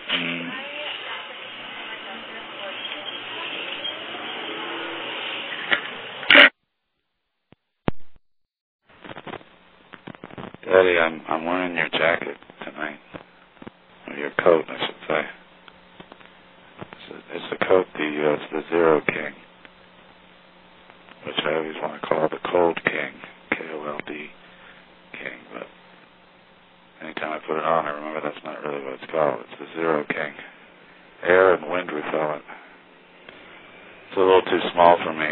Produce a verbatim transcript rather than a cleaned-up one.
Mm. Daddy, I'm I'm wearing your jacket tonight, or your coat, I should say. It's a, it's a coat, the uh, it's the Zero King, which I always want to call the Cold King, K O L D King, but anytime I put it on, I remember that's not really what it's called. It's the Zero King, air and wind repellent. It's a little too small for me.